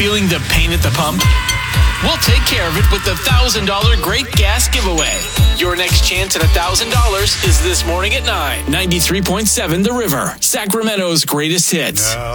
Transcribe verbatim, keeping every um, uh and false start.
Feeling the pain at the pump? We'll take care of it with the one thousand dollars Great Gas Giveaway. Your next chance at one thousand dollars is this morning at nine. ninety-three point seven The River, Sacramento's greatest hits. No.